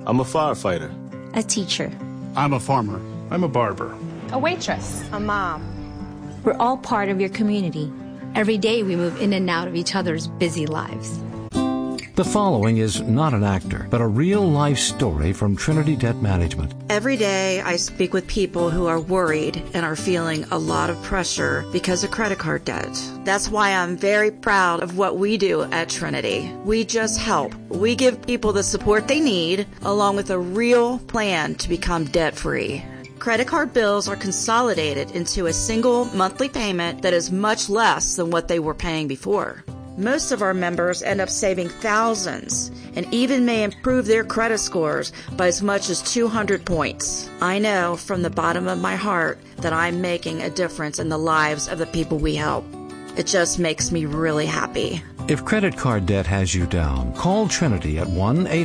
I'm a firefighter. A teacher. I'm a farmer. I'm a barber. A waitress. A mom. We're all part of your community. Every day we move in and out of each other's busy lives. The following is not an actor, but a real-life story from Trinity Debt Management. Every day I speak with people who are worried and are feeling a lot of pressure because of credit card debt. That's why I'm very proud of what we do at Trinity. We just help. We give people the support they need, along with a real plan to become debt-free. Credit card bills are consolidated into a single monthly payment that is much less than what they were paying before. Most of our members end up saving thousands and even may improve their credit scores by as much as 200 points. I know from the bottom of my heart that I'm making a difference in the lives of the people we help. It just makes me really happy. If credit card debt has you down, call Trinity at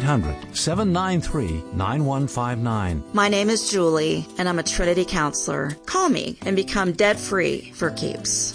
1-800-793-9159. My name is Julie, and I'm a Trinity counselor. Call me and become debt-free for keeps.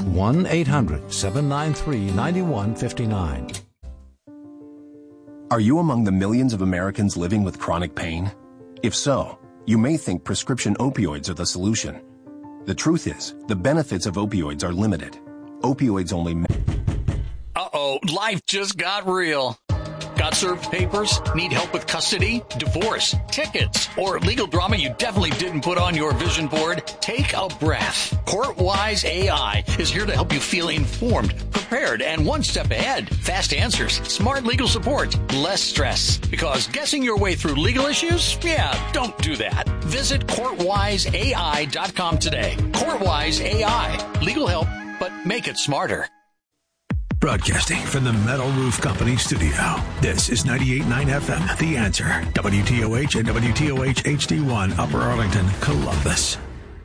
1-800-793-9159. Are you among the millions of Americans living with chronic pain? If so, you may think prescription opioids are the solution. The truth is, the benefits of opioids are limited. Opioids only... Uh-oh, life just got real. Got served papers? Need help with custody, divorce, tickets, or legal drama you definitely didn't put on your vision board? Take a breath. CourtWise AI is here to help you feel informed, prepared, and one step ahead. Fast answers, smart legal support, less stress. Because guessing your way through legal issues? Yeah, don't do that. Visit CourtWiseAI.com today. CourtWise AI. Legal help, but make it smarter. Broadcasting from the Metal Roof Company studio, this is 98.9 FM, The Answer, WTOH and WTOH HD1, Upper Arlington, Columbus.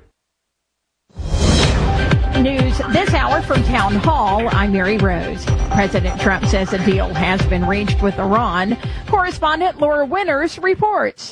News this hour from Town Hall. I'm Mary Rose. President Trump says a deal has been reached with Iran. Correspondent Laura Winters reports.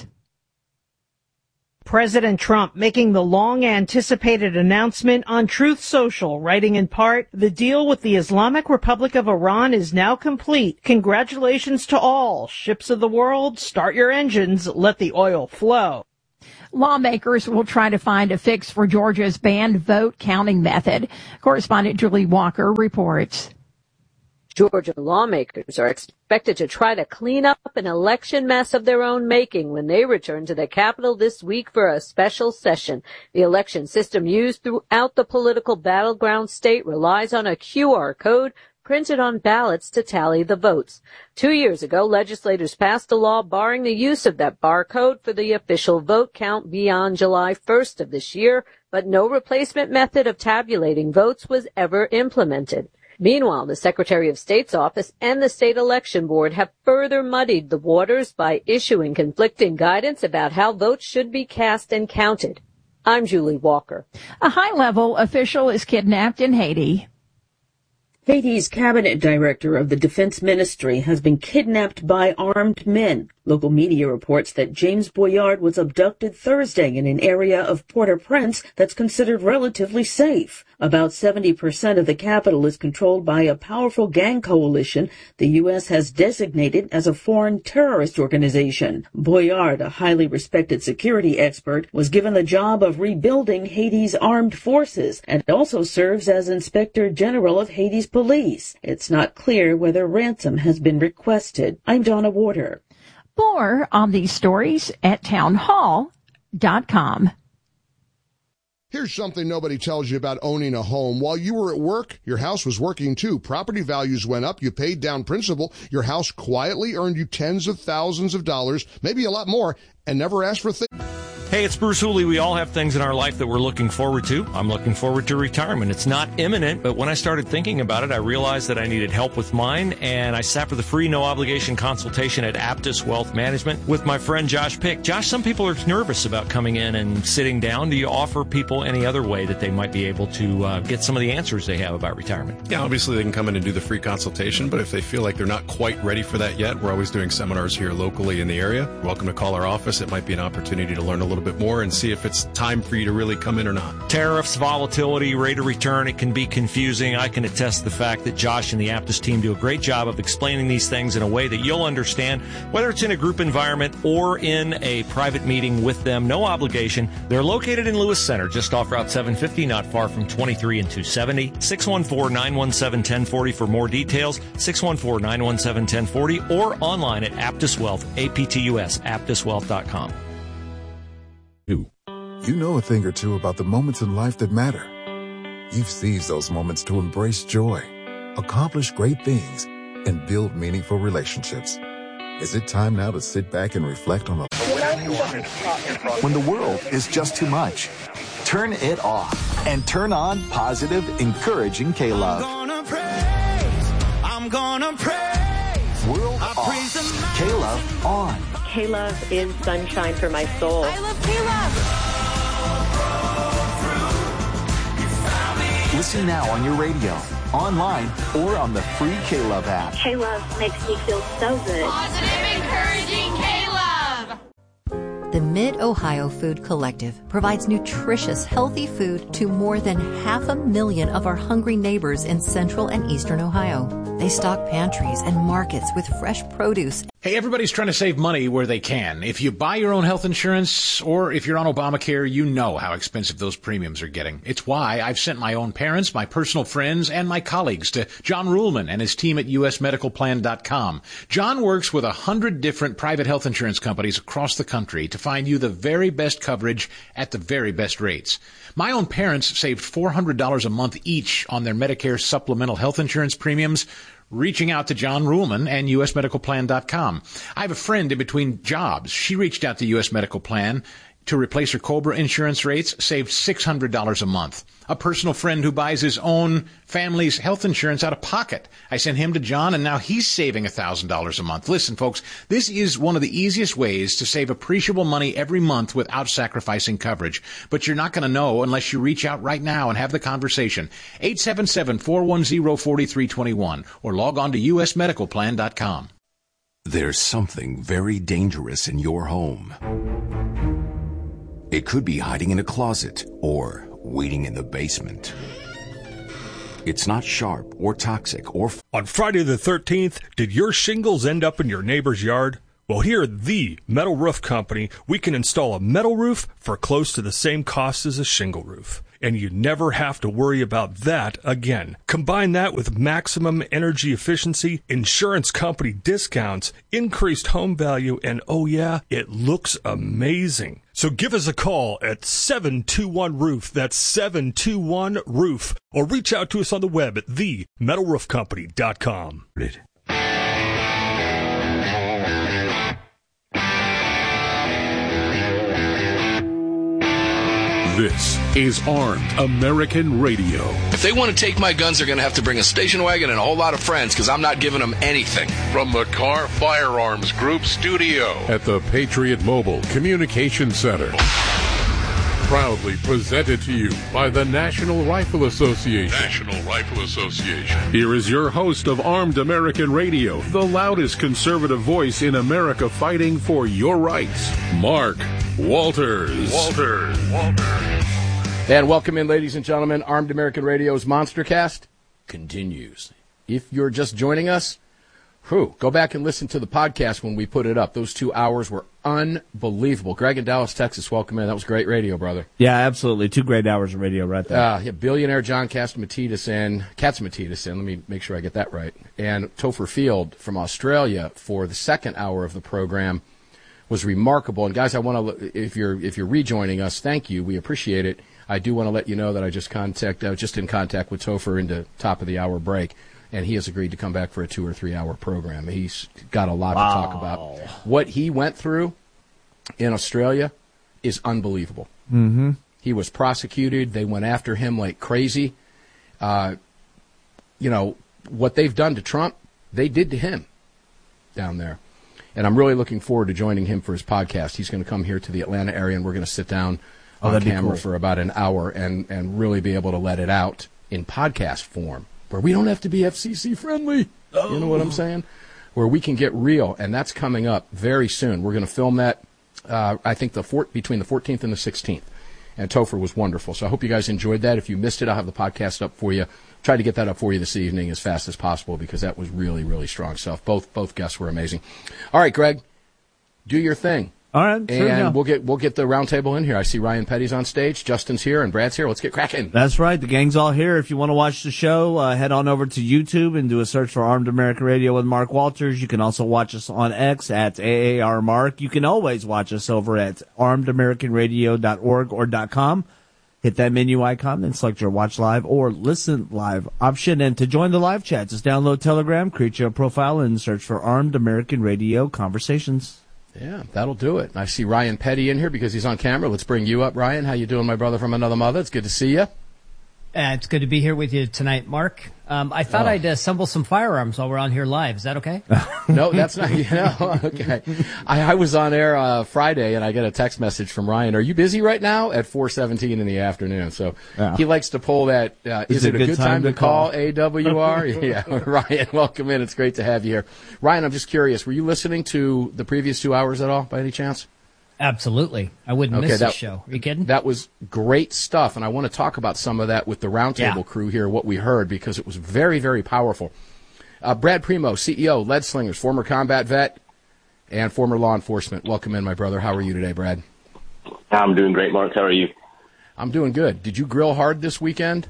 President Trump making the long-anticipated announcement on Truth Social, writing in part, "The deal with the Islamic Republic of Iran is now complete. Congratulations to all. Ships of the world, start your engines. Let the oil flow." Lawmakers will try to find a fix for Georgia's banned vote counting method. Correspondent Julie Walker reports. Georgia lawmakers are expected to try to clean up an election mess of their own making when they return to the Capitol this week for a special session. The election system used throughout the political battleground state relies on a QR code printed on ballots to tally the votes. 2 years ago, legislators passed a law barring the use of that barcode for the official vote count beyond July 1st of this year, but no replacement method of tabulating votes was ever implemented. Meanwhile, the Secretary of State's office and the State Election Board have further muddied the waters by issuing conflicting guidance about how votes should be cast and counted. I'm Julie Walker. A high-level official is kidnapped in Haiti. Haiti's cabinet director of the defense ministry has been kidnapped by armed men. Local media reports that James Boyard was abducted Thursday in an area of Port-au-Prince that's considered relatively safe. About 70% of the capital is controlled by a powerful gang coalition the U.S. has designated as a foreign terrorist organization. Boyard, a highly respected security expert, was given the job of rebuilding Haiti's armed forces and also serves as Inspector General of Haiti's police. It's not clear whether ransom has been requested. I'm Donna Warder. More on these stories at townhall.com. Here's something nobody tells you about owning a home. While you were at work, your house was working too. Property values went up. You paid down principal. Your house quietly earned you tens of thousands of dollars, maybe a lot more, and never asked for things. Hey, it's Bruce Hooley. We all have things in our life that we're looking forward to. I'm looking forward to retirement. It's not imminent, but when I started thinking about it, I realized that I needed help with mine, and I sat for the free, no-obligation consultation at Aptus Wealth Management with my friend Josh Pick. Josh, some people are nervous about coming in and sitting down. Do you offer people any other way that they might be able to get some of the answers they have about retirement? Yeah, obviously they can come in and do the free consultation, but if they feel like they're not quite ready for that yet, we're always doing seminars here locally in the area. You're welcome to call our office. It might be an opportunity to learn a little bit bit more and see if it's time for you to really come in or not. Tariffs, volatility, rate of return, it can be confusing. I can attest to the fact that Josh and the Aptus team do a great job of explaining these things in a way that you'll understand, whether it's in a group environment or in a private meeting with them. No obligation. They're located in Lewis Center, just off Route 750, not far from 23 and 270. 614-917-1040 for more details. 614-917-1040 or online at Aptus Wealth, APTUS, aptuswealth.com. You know a thing or two about the moments in life that matter. You've seized those moments to embrace joy, accomplish great things, and build meaningful relationships. Is it time now to sit back and reflect on When the world is just too much, turn it off and turn on positive, encouraging K-Love. I'm gonna praise. World off. K-Love on. K-Love is sunshine for my soul. I love K-Love. Listen now on your radio, online, or on the free K-Love app. K-Love makes me feel so good. Positive, encouraging K-Love. The Mid-Ohio Food Collective provides nutritious, healthy food to more than 500,000 of our hungry neighbors in central and eastern Ohio. They stock pantries and markets with fresh produce. Hey, everybody's trying to save money where they can. If you buy your own health insurance or if you're on Obamacare, you know how expensive those premiums are getting. It's why I've sent my own parents, my personal friends, and my colleagues to John Ruhlman and his team at usmedicalplan.com. John works with 100 different private health insurance companies across the country to find you the very best coverage at the very best rates. My own parents saved $400 a month each on their Medicare supplemental health insurance premiums, reaching out to John Ruhlman and usmedicalplan.com. I have a friend in between jobs. She reached out to US Medical Plan to replace her COBRA insurance rates, saved $600 a month. A personal friend who buys his own family's health insurance out of pocket. I sent him to John, and now he's saving $1,000 a month. Listen, folks, this is one of the easiest ways to save appreciable money every month without sacrificing coverage. But you're not going to know unless you reach out right now and have the conversation. 877-410-4321 or log on to usmedicalplan.com. There's something very dangerous in your home. It could be hiding in a closet or waiting in the basement. It's not sharp or toxic or... On Friday the 13th, did your shingles end up in your neighbor's yard? Well, here at the Metal Roof Company, we can install a metal roof for close to the same cost as a shingle roof. And you never have to worry about that again. Combine that with maximum energy efficiency, insurance company discounts, increased home value, and oh yeah, it looks amazing. So give us a call at 721-ROOF. That's 721-ROOF. Or reach out to us on the web at themetalroofcompany.com. This is Armed American Radio. If they want to take my guns, they're going to have to bring a station wagon and a whole lot of friends, because I'm not giving them anything. From the Carr Firearms Group studio at the Patriot Mobile Communication Center. Proudly presented to you by the National Rifle Association. National Rifle Association. Here is your host of Armed American Radio, the loudest conservative voice in America fighting for your rights, Mark Walters. And welcome in, ladies and gentlemen. Armed American Radio's Monstercast continues. If you're just joining us, go back and listen to the podcast when we put it up. Those 2 hours were unbelievable. Greg in Dallas, Texas, welcome in. That was great radio, brother. Yeah, absolutely. 2 great hours of radio right there. Billionaire John Catsimatidis in. Let me make sure I get that right. And Topher Field from Australia for the second hour of the program was remarkable. And guys, I want to, if you're rejoining us, thank you. We appreciate it. I do want to let you know that I just in contact with Topher in the top of the hour break. And he has agreed to come back for a 2 or 3 hour program. He's got a lot to talk about. What he went through in Australia is unbelievable. Mm-hmm. He was prosecuted. They went after him like crazy. What they've done to Trump, they did to him down there. And I'm really looking forward to joining him for his podcast. He's going to come here to the Atlanta area, and we're going to sit down on camera for about an hour and really be able to let it out in podcast form, where we don't have to be FCC friendly. You know what I'm saying? Where we can get real, and that's coming up very soon. We're going to film that I think between the 14th and the 16th. And Topher was wonderful. So I hope you guys enjoyed that. If you missed it, I'll have the podcast up for you. Try to get that up for you this evening as fast as possible because that was really, really strong stuff. Both guests were amazing. All right, Greg, do your thing. All right, sure, and we'll get the roundtable in here. I see Ryan Petty's on stage, Justin's here, and Brad's here. Let's get cracking. That's right. The gang's all here. If you want to watch the show, head on over to YouTube and do a search for Armed American Radio with Mark Walters. You can also watch us on X at AARMark. You can always watch us over at armedamericanradio.org or .com. Hit that menu icon and select your watch live or listen live option. And to join the live chat, just download Telegram, create your profile, and search for Armed American Radio Conversations. Yeah, that'll do it. I see Ryan Petty in here because he's on camera. Let's bring you up, Ryan. How you doing, my brother from another mother? It's good to see you. It's good to be here with you tonight, Mark. I thought I'd assemble some firearms while we're on here live. Is that okay? No, that's not. Okay. I was on air Friday, and I get a text message from Ryan. Are you busy right now? At 4:17 in the afternoon. So he likes to pull that. Is it a good time to call AWR? Yeah, Ryan, welcome in. It's great to have you here. Ryan, I'm just curious. Were you listening to the previous 2 hours at all, by any chance? Absolutely. I wouldn't miss this show. Are you kidding? That was great stuff, and I want to talk about some of that with the roundtable crew here, what we heard, because it was very, very powerful. Brad Primo, CEO, Lead Slingers, former combat vet and former law enforcement. Welcome in, my brother. How are you today, Brad? I'm doing great, Mark. How are you? I'm doing good. Did you grill hard this weekend?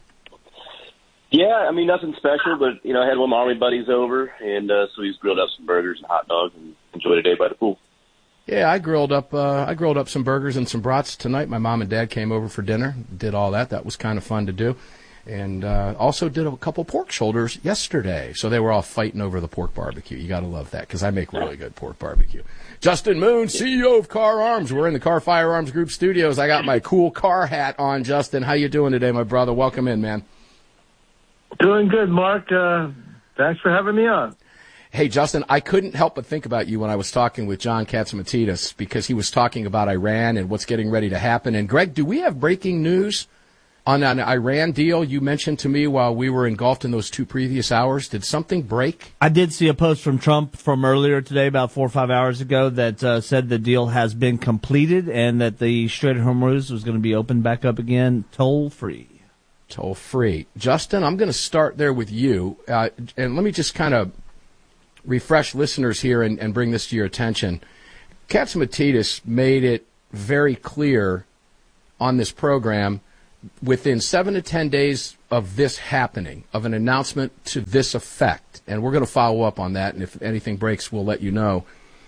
Yeah, I mean, nothing special, but, I had one of my Army buddies over, and so he's grilled up some burgers and hot dogs and enjoyed a day by the pool. Yeah, I grilled up some burgers and some brats tonight. My mom and dad came over for dinner, did all that. That was kind of fun to do. And also did a couple pork shoulders yesterday. So they were all fighting over the pork barbecue. You got to love that because I make really good pork barbecue. Justin Moon, CEO of Car Arms. We're in the Car Firearms Group studios. I got my cool car hat on, Justin. How you doing today, my brother? Welcome in, man. Doing good, Mark. Thanks for having me on. Hey, Justin, I couldn't help but think about you when I was talking with John Catsimatidis because he was talking about Iran and what's getting ready to happen. And, Greg, do we have breaking news on an Iran deal you mentioned to me while we were engulfed in those 2 previous hours? Did something break? I did see a post from Trump from earlier today, about 4 or 5 hours ago, that said the deal has been completed and that the Strait of Hormuz was going to be opened back up again, toll-free. Toll-free. Justin, I'm going to start there with you. And let me just kind of refresh listeners here and bring this to your attention. Catsimatidis made it very clear on this program within 7 to 10 days of this happening, of an announcement to this effect, and we're going to follow up on that, and if anything breaks, we'll let you know,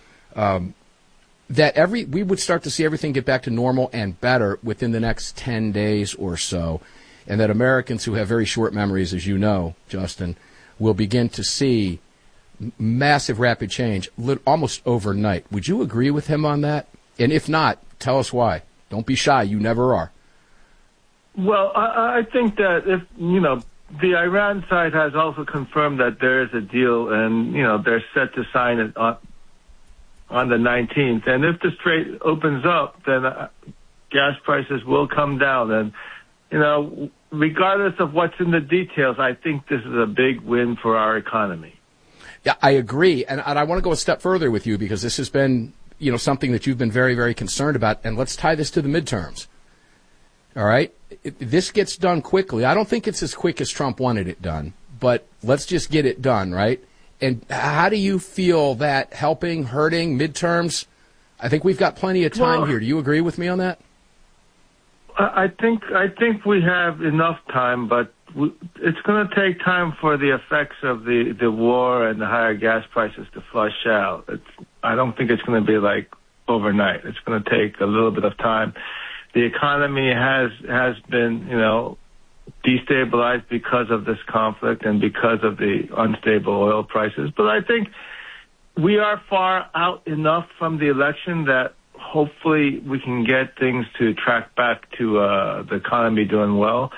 that we would start to see everything get back to normal and better within the next 10 days or so, and that Americans who have very short memories, as you know, Justin, will begin to see massive rapid change almost overnight. Would you agree with him on that? And if not, tell us why. Don't be shy. You never are. Well, I think that if, the Iran side has also confirmed that there is a deal and, they're set to sign it on the 19th. And if the strait opens up, then gas prices will come down. And, regardless of what's in the details, I think this is a big win for our economy. Yeah, I agree. And I want to go a step further with you because this has been, something that you've been very, very concerned about. And let's tie this to the midterms. All right? This gets done quickly. I don't think it's as quick as Trump wanted it done, but let's just get it done, right? And how do you feel that helping, hurting, midterms? I think we've got plenty of time here. Do you agree with me on that? I think we have enough time, but it's going to take time for the effects of the war and the higher gas prices to flush out. I don't think it's going to be like overnight. It's going to take a little bit of time. The economy has been, destabilized because of this conflict and because of the unstable oil prices. But I think we are far out enough from the election that hopefully we can get things to track back to the economy doing well.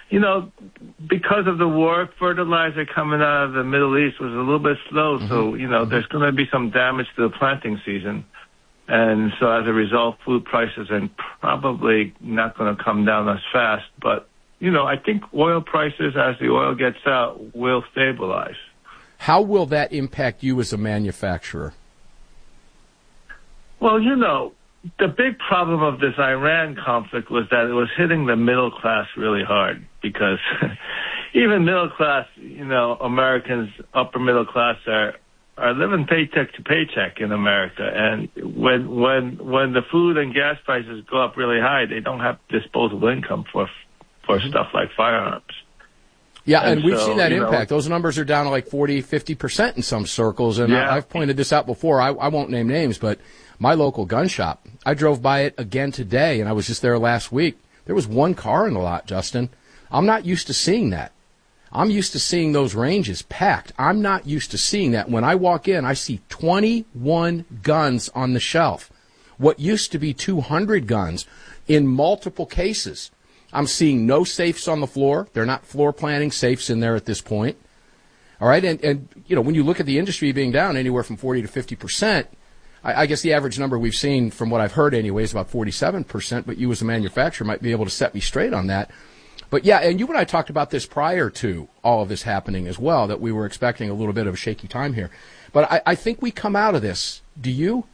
Because of the war, fertilizer coming out of the Middle East was a little bit slow. Mm-hmm. So, there's going to be some damage to the planting season. And so as a result, food prices are probably not going to come down as fast. But, I think oil prices, as the oil gets out, will stabilize. How will that impact you as a manufacturer? Well, the big problem of this Iran conflict was that it was hitting the middle class really hard because even middle class, Americans, upper middle class are living paycheck to paycheck in America. And when the food and gas prices go up really high, they don't have disposable income for stuff like firearms. Yeah, and we've seen that impact. Those numbers are down to like 40, 50% in some circles. And I've pointed this out before. I won't name names, but my local gun shop, I drove by it again today, and I was just there last week. There was one car in the lot, Justin. I'm not used to seeing that. I'm used to seeing those ranges packed. I'm not used to seeing that. When I walk in, I see 21 guns on the shelf. What used to be 200 guns in multiple cases. I'm seeing no safes on the floor. They're not floor planning safes in there at this point. All right, and when you look at the industry being down anywhere from 40 to 50%, I guess the average number we've seen from what I've heard anyway is about 47%, but you as a manufacturer might be able to set me straight on that. But yeah, and you and I talked about this prior to all of this happening as well, that we were expecting a little bit of a shaky time here. But I think we come out of this. Do you?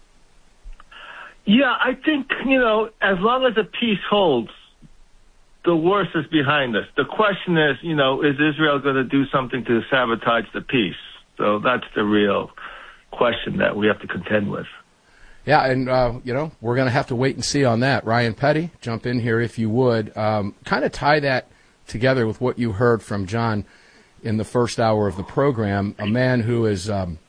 Yeah, I think, as long as the peace holds, the worst is behind us. The question is, is Israel going to do something to sabotage the peace? So that's the real question that we have to contend with. Yeah, and, we're going to have to wait and see on that. Ryan Petty, jump in here if you would. Kind of tie that together with what you heard from John in the first hour of the program, a man who has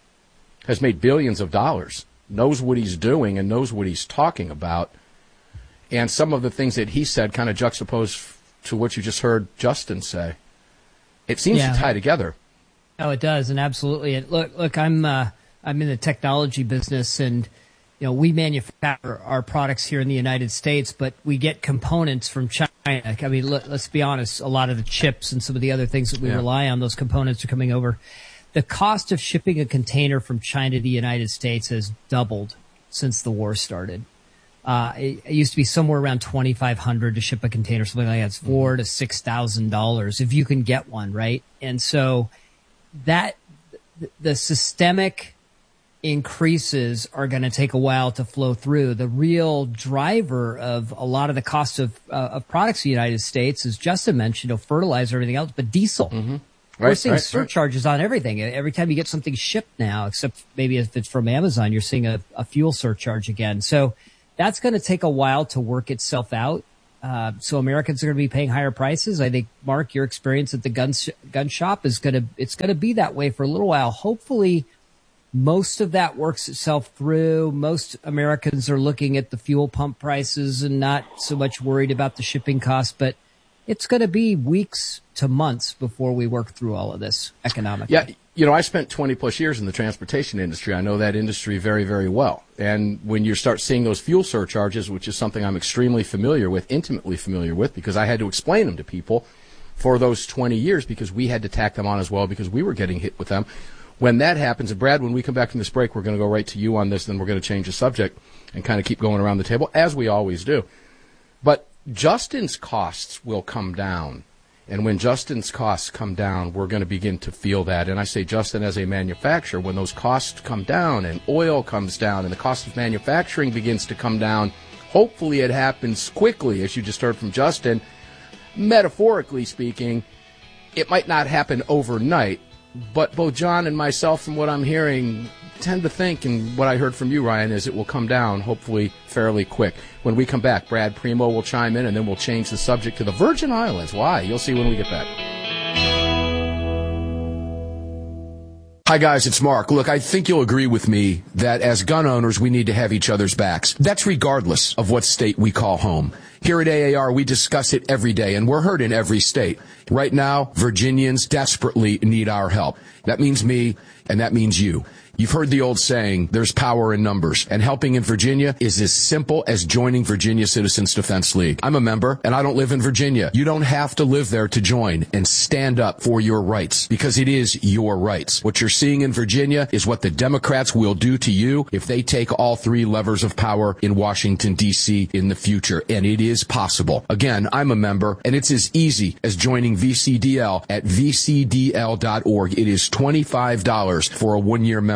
made billions of dollars, knows what he's doing and knows what he's talking about. And some of the things that he said kind of juxtaposed to what you just heard Justin say. It seems to tie together. Oh, it does, and absolutely. And look, I'm in the technology business, and we manufacture our products here in the United States, but we get components from China. I mean, let's be honest. A lot of the chips and some of the other things that we rely on, those components are coming over. The cost of shipping a container from China to the United States has doubled since the war started. It used to be somewhere around $2,500 to ship a container, something like that. It's $4,000 to $6,000 if you can get one, right? And so that the systemic increases are going to take a while to flow through. The real driver of a lot of the cost of products in the United States, as Justin mentioned, fertilizer, everything else, but diesel. Mm-hmm. We're seeing surcharges on everything. Every time you get something shipped now, except maybe if it's from Amazon, you're seeing a fuel surcharge again. So that's going to take a while to work itself out. So Americans are going to be paying higher prices. I think, Mark, your experience at the gun shop is going to be that way for a little while. Hopefully, most of that works itself through. Most Americans are looking at the fuel pump prices and not so much worried about the shipping costs. But it's going to be weeks to months before we work through all of this economically. Yeah, I spent 20 plus years in the transportation industry. I know that industry very, very well. And when you start seeing those fuel surcharges, which is something I'm extremely familiar with, intimately familiar with, because I had to explain them to people for those 20 years because we had to tack them on as well because we were getting hit with them. When that happens, and Brad, when we come back from this break, we're going to go right to you on this, then we're going to change the subject and kind of keep going around the table, as we always do. But Justin's costs will come down. And when Justin's costs come down, we're going to begin to feel that. And I say, Justin, as a manufacturer, when those costs come down and oil comes down and the cost of manufacturing begins to come down, hopefully it happens quickly, as you just heard from Justin. Metaphorically speaking, it might not happen overnight, but both John and myself, from what I'm hearing, tend to think, and what I heard from you, Ryan, is it will come down, hopefully, fairly quick. When we come back, Brad Primo will chime in, and then we'll change the subject to the Virgin Islands. Why? You'll see when we get back. Hi, guys, it's Mark. Look, I think you'll agree with me that as gun owners, we need to have each other's backs. That's regardless of what state we call home. Here at AAR, we discuss it every day, and we're heard in every state. Right now, Virginians desperately need our help. That means me, and that means you. You've heard the old saying, there's power in numbers, and helping in Virginia is as simple as joining Virginia Citizens Defense League. I'm a member, and I don't live in Virginia. You don't have to live there to join and stand up for your rights, because it is your rights. What you're seeing in Virginia is what the Democrats will do to you if they take all three levers of power in Washington, D.C. in the future, and it is possible. Again, I'm a member, and it's as easy as joining VCDL at vcdl.org. It is $25 for a one-year membership.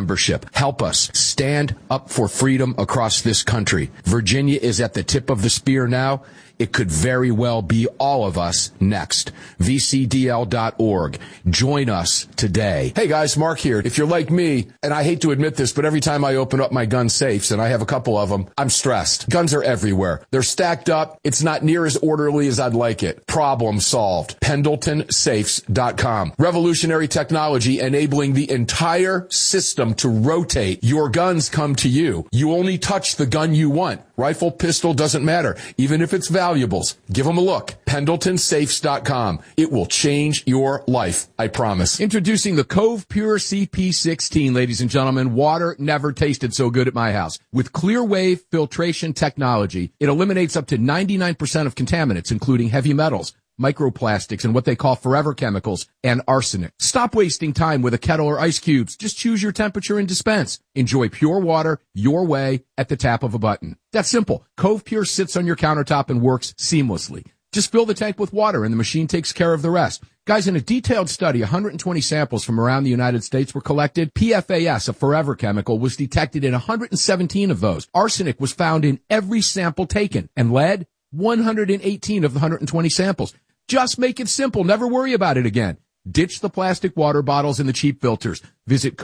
membership. Help us stand up for freedom across this country. Virginia is at the tip of the spear now. It could very well be all of us next. VCDL.org. Join us today. Hey guys, Mark here. If you're like me, and I hate to admit this, but every time I open up my gun safes, and I have a couple of them, I'm stressed. Guns are everywhere. They're stacked up. It's not near as orderly as I'd like it. Problem solved. PendletonSafes.com. Revolutionary technology enabling the entire system to rotate. Your guns come to you. You only touch the gun you want. Rifle, pistol, doesn't matter. Even if it's valuables, give them a look. PendletonSafes.com. It will change your life, I promise. Introducing the Cove Pure CP16, ladies and gentlemen. Water never tasted so good at my house. With clear wave filtration technology, it eliminates up to 99% of contaminants, including heavy metals, microplastics, and what they call forever chemicals, and arsenic. Stop wasting time with a kettle or ice cubes. Just choose your temperature and dispense. Enjoy pure water your way at the tap of a button. That's simple. Cove Pure sits on your countertop and works seamlessly. Just fill the tank with water and the machine takes care of the rest. Guys, in a detailed study, 120 samples from around the United States were collected. PFAS, a forever chemical, was detected in 117 of those. Arsenic was found in every sample taken, and lead, 118 of the 120 samples. Just make it simple. Never worry about it again. Ditch the plastic water bottles and the cheap filters. Visit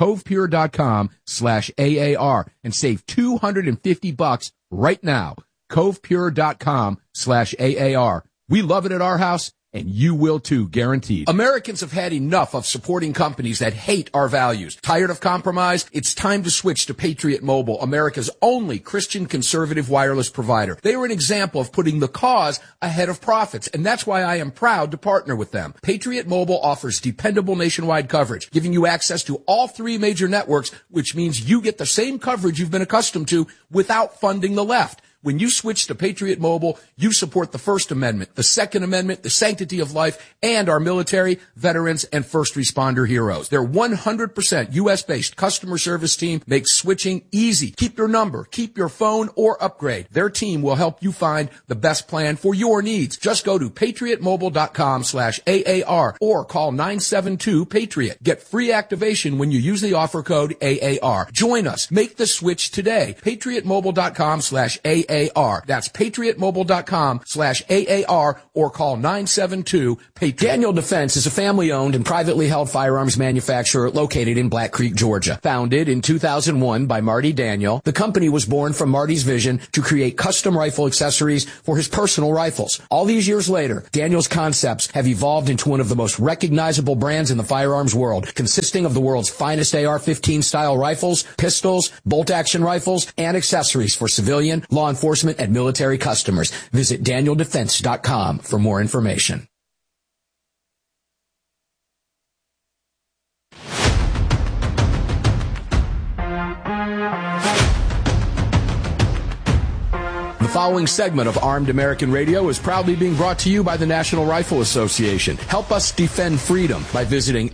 covepure.com/AAR and save $250 right now. covepure.com/AAR. We love it at our house, and you will too, guaranteed. Americans have had enough of supporting companies that hate our values. Tired of compromise? It's time to switch to Patriot Mobile, America's only Christian conservative wireless provider. They are an example of putting the cause ahead of profits, and that's why I am proud to partner with them. Patriot Mobile offers dependable nationwide coverage, giving you access to all three major networks, which means you get the same coverage you've been accustomed to without funding the left. When you switch to Patriot Mobile, you support the First Amendment, the Second Amendment, the sanctity of life, and our military, veterans, and first responder heroes. Their 100% U.S.-based customer service team makes switching easy. Keep your number, keep your phone, or upgrade. Their team will help you find the best plan for your needs. Just go to patriotmobile.com/AAR or call 972-PATRIOT. Get free activation when you use the offer code AAR. Join us. Make the switch today. patriotmobile.com/AAR. That's patriotmobile.com/AAR or call 972-PATRIOT. Daniel Defense is a family-owned and privately held firearms manufacturer located in Black Creek, Georgia. Founded in 2001 by Marty Daniel, the company was born from Marty's vision to create custom rifle accessories for his personal rifles. All these years later, Daniel's concepts have evolved into one of the most recognizable brands in the firearms world, consisting of the world's finest AR-15 style rifles, pistols, bolt-action rifles, and accessories for civilian, law enforcement, and military customers. Visit DanielDefense.com for more information. The following segment of Armed American Radio is proudly being brought to you by the National Rifle Association. Help us defend freedom by visiting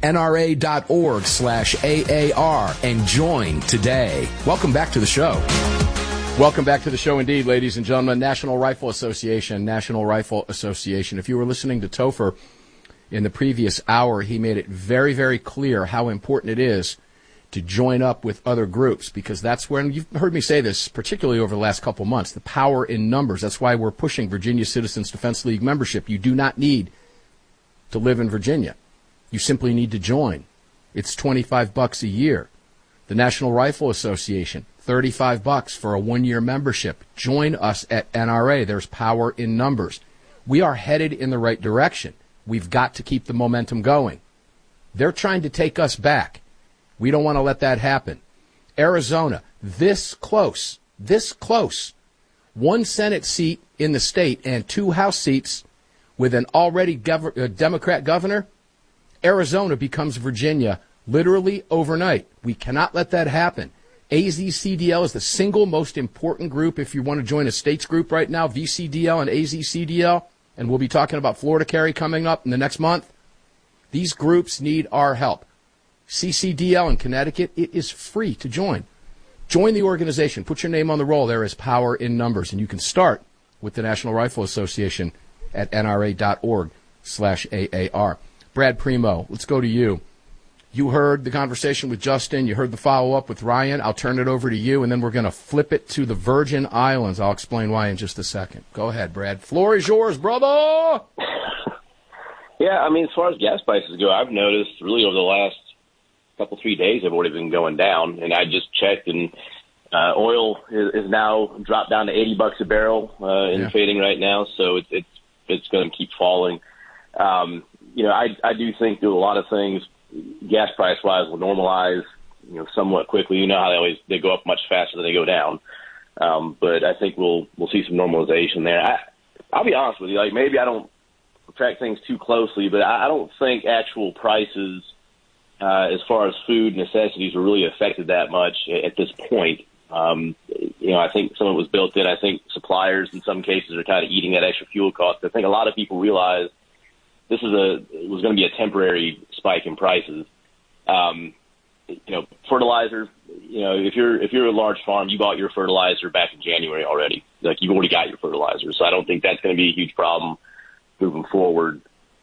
NRA.org/AAR and join today. Welcome back to the show. Welcome back to the show indeed, ladies and gentlemen. National Rifle Association, National Rifle Association. If you were listening to Topher in the previous hour, he made it very, very clear how important it is to join up with other groups, because that's when, you've heard me say this, particularly over the last couple months, the power in numbers. That's why we're pushing Virginia Citizens Defense League membership. You do not need to live in Virginia. You simply need to join. It's $25 a year. The National Rifle Association, $35 for a one-year membership. Join us at NRA. There's power in numbers. We are headed in the right direction. We've got to keep the momentum going. They're trying to take us back. We don't want to let that happen. Arizona, this close. One Senate seat in the state and 2 House seats with an already Democrat governor. Arizona becomes Virginia literally overnight. We cannot let that happen. AZCDL is the single most important group if you want to join a states group right now, VCDL and AZCDL, and we'll be talking about Florida Carry coming up in the next month. These groups need our help. CCDL in Connecticut, it is free to join. Join the organization. Put your name on the roll. There is power in numbers, and you can start with the National Rifle Association at NRA.org/AAR. Brad Primo, let's go to you. You heard the conversation with Justin. You heard the follow-up with Ryan. I'll turn it over to you, and then we're going to flip it to the Virgin Islands. I'll explain why in just a second. Go ahead, Brad. Floor is yours, brother. Yeah, I mean, as far as gas prices go, I've noticed really over the last couple, 3 days, they've already been going down. And I just checked, and oil is now dropped down to $80 a barrel and fading right now. So it's going to keep falling. I do think that a lot of things, gas price wise, will normalize, somewhat quickly. You know how they go up much faster than they go down. But I think we'll see some normalization there. I'll be honest with you, like maybe I don't track things too closely, but I don't think actual prices, as far as food necessities, are really affected that much at this point. I think some of it was built in. I think suppliers in some cases are kind of eating that extra fuel cost. I think a lot of people realize it was going to be a temporary spike in prices. Fertilizer, if you're a large farm, you bought your fertilizer back in January already. Like, you've already got your fertilizer. So I don't think that's going to be a huge problem moving forward.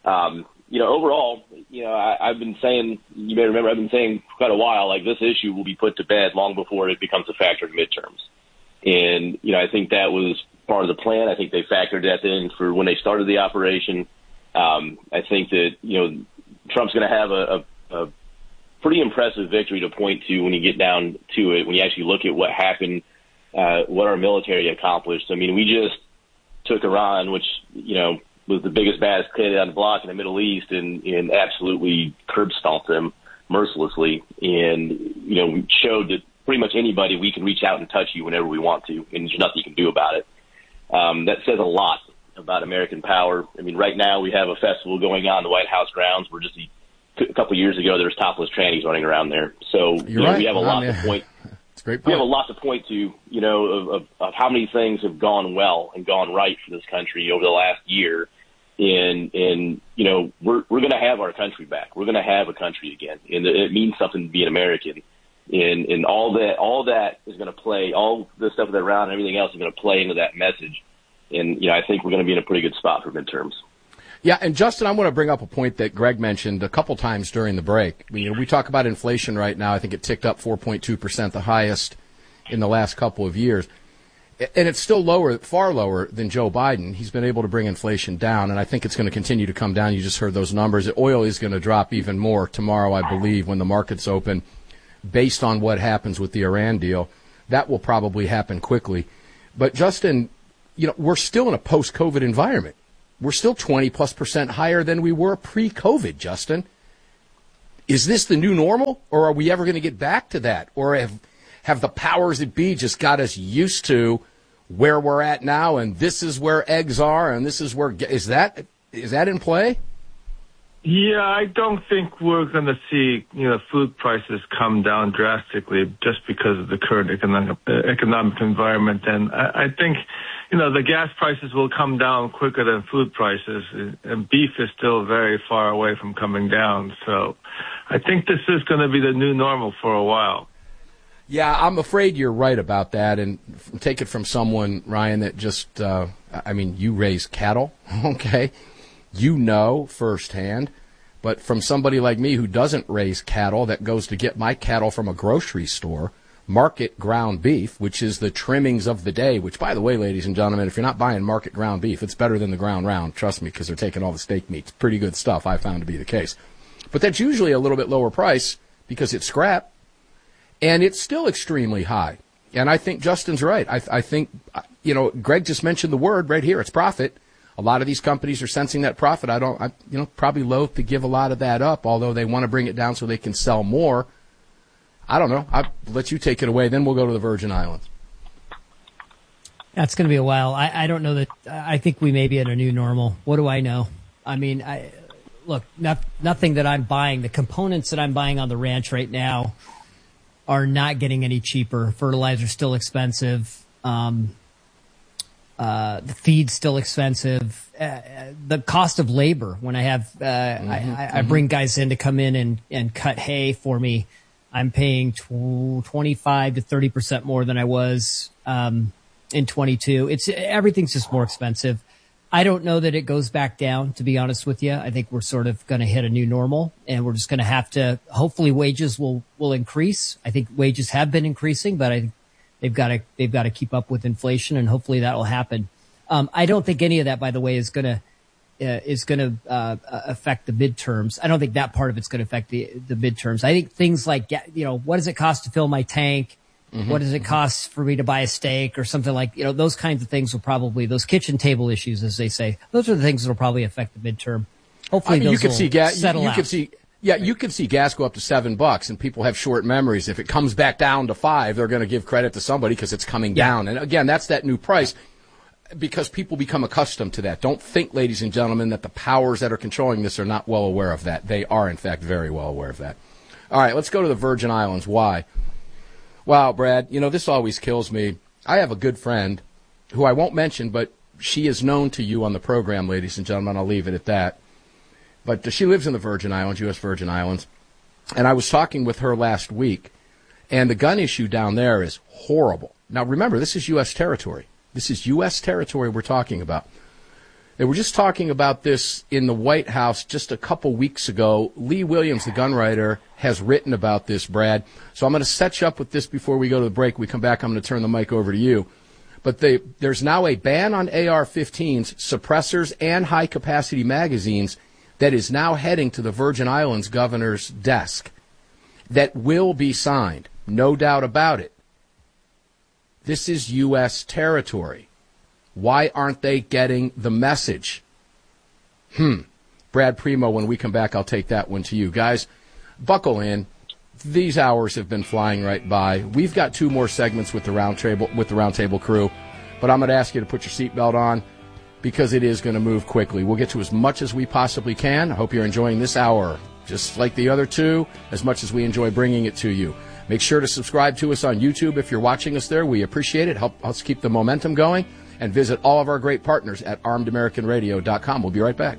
Overall, I've been saying, you may remember, I've been saying for quite a while, like, this issue will be put to bed long before it becomes a factor in midterms. And, I think that was part of the plan. I think they factored that in for when they started the operation. I think that, Trump's going to have a pretty impressive victory to point to when you get down to it, when you actually look at what happened, what our military accomplished. I mean, we just took Iran, which, was the biggest, baddest kid on the block in the Middle East, and absolutely curb stomped them mercilessly. And, we showed that pretty much anybody, we can reach out and touch you whenever we want to, and there's nothing you can do about it. That says a lot about American power. I mean, right now we have a festival going on in the White House grounds where just a couple of years ago there was topless trannies running around there. So right. We have a lot to point. It's a great point. We have a lot to point to, of how many things have gone well and gone right for this country over the last year. And we're going to have our country back. We're going to have a country again, and it means something to be an American. And all that is going to play, all the stuff that's around and everything else is going to play into that message. And, I think we're going to be in a pretty good spot for midterms. Yeah, and Justin, I want to bring up a point that Greg mentioned a couple times during the break. We talk about inflation right now. I think it ticked up 4.2%, the highest in the last couple of years. And it's still lower, far lower than Joe Biden. He's been able to bring inflation down, and I think it's going to continue to come down. You just heard those numbers. Oil is going to drop even more tomorrow, I believe, when the markets open, based on what happens with the Iran deal. That will probably happen quickly. But, Justin, we're still in a post-COVID environment. We're still 20+% higher than we were pre-COVID, Justin. Is this the new normal, or are we ever going to get back to that? Or have the powers that be just got us used to where we're at now, and this is where eggs are, and this is where is that in play? Yeah, I don't think we're going to see food prices come down drastically just because of the current economic environment. And I think the gas prices will come down quicker than food prices, and beef is still very far away from coming down. So I think this is going to be the new normal for a while. Yeah, I'm afraid you're right about that, and take it from someone, Ryan, that just, you raise cattle, okay? Firsthand, but from somebody like me who doesn't raise cattle, that goes to get my cattle from a grocery store, market ground beef, which is the trimmings of the day, which, by the way, ladies and gentlemen, if you're not buying market ground beef, it's better than the ground round, trust me, because they're taking all the steak meats. Pretty good stuff, I found to be the case. But that's usually a little bit lower price because it's scrap. And it's still extremely high. And I think Justin's right. I think, Greg just mentioned the word right here. It's profit. A lot of these companies are sensing that profit. I'm probably loath to give a lot of that up, although they want to bring it down so they can sell more. I don't know. I'll let you take it away. Then we'll go to the Virgin Islands. That's going to be a while. I don't know that. I think we may be at a new normal. What do I know? I mean, nothing that I'm buying. The components that I'm buying on the ranch right now are not getting any cheaper. Fertilizer's still expensive. The feed's still expensive. The cost of labor, when I have, I bring guys in to come in and cut hay for me, I'm paying 25 to 30% more than I was, in 22. Everything's just more expensive. I don't know that it goes back down, to be honest with you. I think we're sort of going to hit a new normal, and we're just going to have to, hopefully wages will increase. I think wages have been increasing, but I think they've got to keep up with inflation, and hopefully that will happen. I don't think any of that, by the way, is going to affect the midterms. I don't think that part of it's going to affect the midterms. I think things like, what does it cost to fill my tank? Mm-hmm. What does it cost for me to buy a steak or something like, those kinds of things will probably, those kitchen table issues, as they say, those are the things that will probably affect the midterm. Hopefully those will settle out. You could see gas go up to $7 and people have short memories. If it comes back down to $5, they're going to give credit to somebody because it's coming down. And again, that's that new price because people become accustomed to that. Don't think, ladies and gentlemen, that the powers that are controlling this are not well aware of that. They are, in fact, very well aware of that. All right, let's go to the Virgin Islands. Why? Wow, Brad, this always kills me. I have a good friend who I won't mention, but she is known to you on the program, ladies and gentlemen. I'll leave it at that. But she lives in the Virgin Islands, U.S. Virgin Islands. And I was talking with her last week, and the gun issue down there is horrible. Now, remember, this is U.S. territory. This is U.S. territory we're talking about. They were just talking about this in the White House just a couple weeks ago. Lee Williams, the gun writer, has written about this, Brad. So I'm going to set you up with this before we go to the break. We come back, I'm going to turn the mic over to you. But there's now a ban on AR-15s, suppressors, and high-capacity magazines that is now heading to the Virgin Islands governor's desk that will be signed. No doubt about it. This is U.S. territory. Why aren't they getting the message? Brad Primo, when we come back, I'll take that one to you. Guys, buckle in. These hours have been flying right by. We've got 2 more segments with the roundtable crew, but I'm going to ask you to put your seatbelt on because it is going to move quickly. We'll get to as much as we possibly can. I hope you're enjoying this hour, just like the other 2, as much as we enjoy bringing it to you. Make sure to subscribe to us on YouTube if you're watching us there. We appreciate it. Help us keep the momentum going. And visit all of our great partners at armedamericanradio.com. We'll be right back.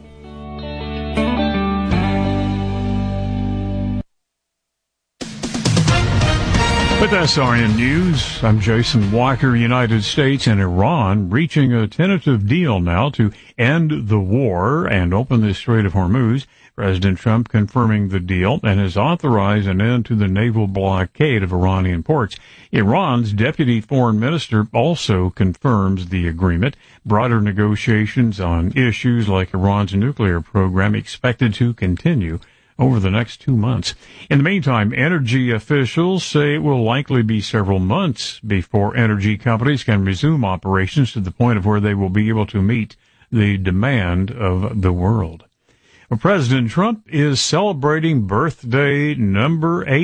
With SRN News, I'm Jason Walker. United States and Iran reaching a tentative deal now to end the war and open the Strait of Hormuz. President Trump confirming the deal and has authorized an end to the naval blockade of Iranian ports. Iran's deputy foreign minister also confirms the agreement. Broader negotiations on issues like Iran's nuclear program expected to continue over the next 2 months. In the meantime, energy officials say it will likely be several months before energy companies can resume operations to the point of where they will be able to meet the demand of the world. Well, President Trump is celebrating birthday number 8.